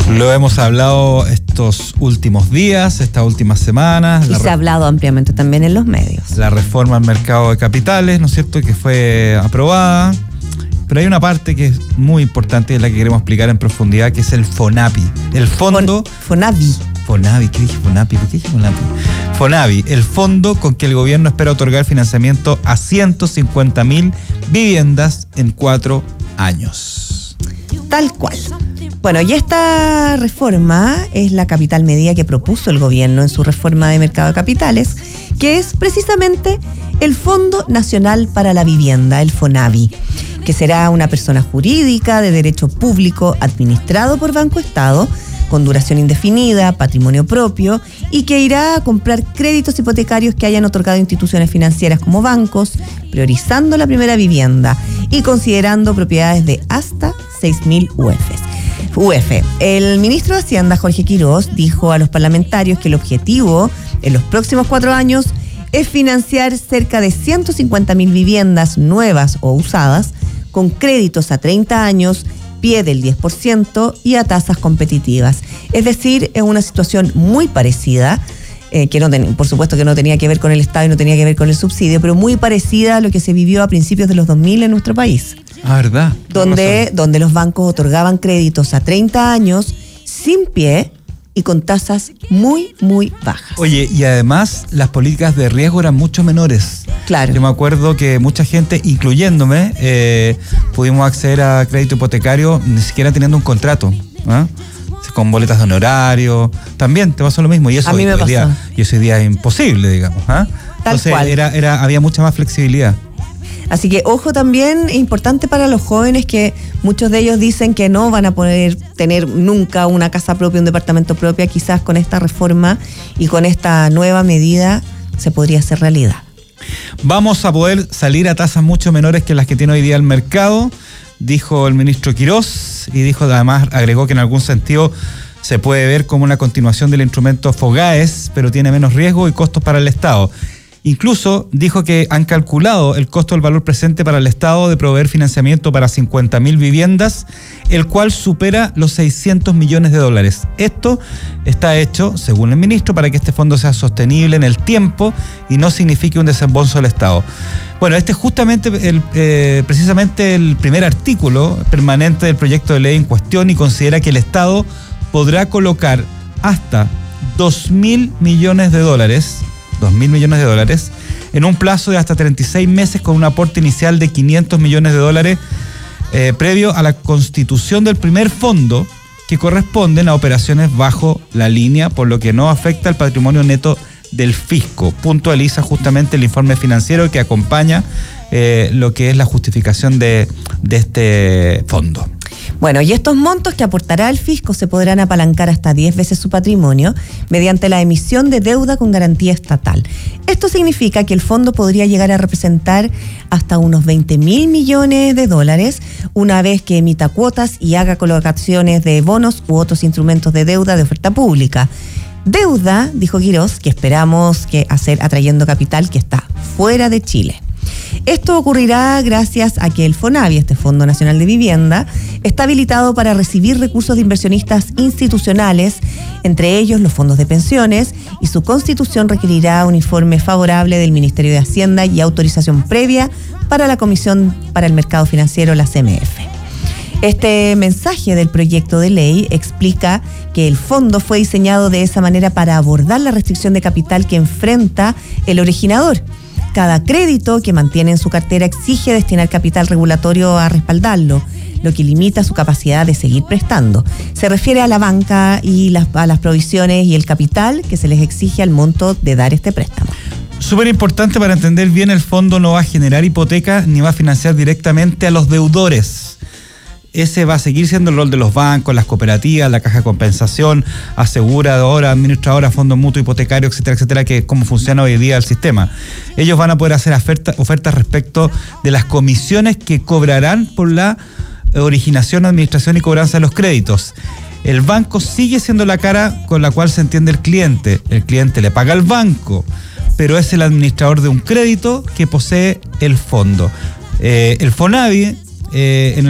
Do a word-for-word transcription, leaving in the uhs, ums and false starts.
Lo hemos hablado estos últimos días, estas últimas semanas. Y se ha hablado ampliamente también en los medios. La reforma al mercado de capitales, ¿no es cierto?, que fue aprobada. Pero hay una parte que es muy importante y es la que queremos explicar en profundidad, que es el FONAPI. El fondo... FONAVI. FONAVI, ¿qué dije FONAPI? ¿Por qué dije FONAPI? FONAVI, el fondo con que el gobierno espera otorgar financiamiento a ciento cincuenta mil viviendas en cuatro años. Tal cual. Bueno, y esta reforma es la capital medida que propuso el gobierno en su reforma de mercado de capitales, que es precisamente el Fondo Nacional para la Vivienda, el FONAVI, que será una persona jurídica de derecho público administrado por Banco Estado, con duración indefinida, patrimonio propio, y que irá a comprar créditos hipotecarios que hayan otorgado instituciones financieras como bancos, priorizando la primera vivienda y considerando propiedades de hasta seis mil U Fs. U F. El ministro de Hacienda, Jorge Quirós, dijo a los parlamentarios que el objetivo en los próximos cuatro años es financiar cerca de ciento cincuenta mil viviendas nuevas o usadas con créditos a treinta años, pie del diez por ciento y a tasas competitivas. Es decir, es una situación muy parecida, eh, que no ten, por supuesto que no tenía que ver con el Estado y no tenía que ver con el subsidio, pero muy parecida a lo que se vivió a principios de los dos mil en nuestro país. Ah, ¿verdad? Donde, donde los bancos otorgaban créditos a treinta años sin pie y con tasas muy, muy bajas. Oye, y además las políticas de riesgo eran mucho menores. Claro. Yo me acuerdo que mucha gente, incluyéndome, eh, pudimos acceder a crédito hipotecario ni siquiera teniendo un contrato, ¿eh? Con boletas de honorario. También te pasó lo mismo. Y eso, a mí me hoy, pasó. Día, y eso hoy día es imposible, digamos. ¿eh? Tal Entonces, cual. Era, era, había mucha más flexibilidad. Así que ojo también, importante para los jóvenes que muchos de ellos dicen que no van a poder tener nunca una casa propia, un departamento propio. Quizás con esta reforma y con esta nueva medida se podría hacer realidad. Vamos a poder salir a tasas mucho menores que las que tiene hoy día el mercado, dijo el ministro Quirós, y dijo, además agregó que en algún sentido se puede ver como una continuación del instrumento FOGAES, pero tiene menos riesgo y costos para el Estado. Incluso dijo que han calculado el costo del valor presente para el Estado de proveer financiamiento para cincuenta mil viviendas, el cual supera los seiscientos millones de dólares. Esto está hecho, según el ministro, para que este fondo sea sostenible en el tiempo y no signifique un desembolso del Estado. Bueno, este es justamente el, eh, precisamente el primer artículo permanente del proyecto de ley en cuestión, y considera que el Estado podrá colocar hasta dos mil millones de dólares dos mil millones de dólares, en un plazo de hasta treinta y seis meses con un aporte inicial de quinientos millones de dólares eh, previo a la constitución del primer fondo, que corresponden a operaciones bajo la línea, por lo que no afecta al patrimonio neto del fisco. Puntualiza justamente el informe financiero que acompaña eh, lo que es la justificación de, de este fondo. Bueno, y estos montos que aportará el fisco se podrán apalancar hasta diez veces su patrimonio mediante la emisión de deuda con garantía estatal. Esto significa que el fondo podría llegar a representar hasta unos veinte mil millones de dólares una vez que emita cuotas y haga colocaciones de bonos u otros instrumentos de deuda de oferta pública. Deuda, dijo Quirós, que esperamos que hacer atrayendo capital que está fuera de Chile. Esto ocurrirá gracias a que el FONAVI, este Fondo Nacional de Vivienda, está habilitado para recibir recursos de inversionistas institucionales, entre ellos los fondos de pensiones, y su constitución requerirá un informe favorable del Ministerio de Hacienda y autorización previa para la Comisión para el Mercado Financiero, la C M F. Este mensaje del proyecto de ley explica que el fondo fue diseñado de esa manera para abordar la restricción de capital que enfrenta el originador. Cada crédito que mantiene en su cartera exige destinar capital regulatorio a respaldarlo, lo que limita su capacidad de seguir prestando. Se refiere a la banca y las, a las provisiones y el capital que se les exige al monto de dar este préstamo. Súper importante para entender bien, el fondo no va a generar hipotecas ni va a financiar directamente a los deudores. Ese va a seguir siendo el rol de los bancos, las cooperativas, la caja de compensación, aseguradora, administradora, fondos mutuos, hipotecarios, etcétera, etcétera, que es como funciona hoy día el sistema. Ellos van a poder hacer oferta, ofertas respecto de las comisiones que cobrarán por la originación, administración y cobranza de los créditos. El banco sigue siendo la cara con la cual se entiende el cliente. El cliente le paga al banco, pero es el administrador de un crédito que posee el fondo. Eh, el FONAVI, eh, en